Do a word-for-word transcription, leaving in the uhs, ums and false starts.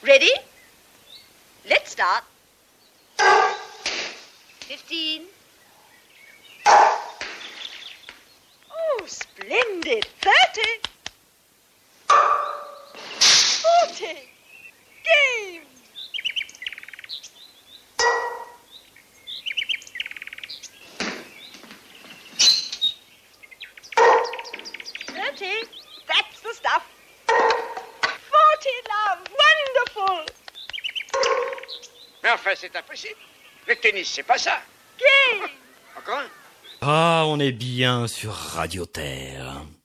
Ready? Let's start. Fifteen. Oh, splendid. Thirty. Forty. Game. Thirty. That's the stuff. Forty, love. Wonderful. Mais enfin, c'est impossible. Le tennis, c'est pas ça. Game. Encore un? Ah, on est bien sur Radio Terre.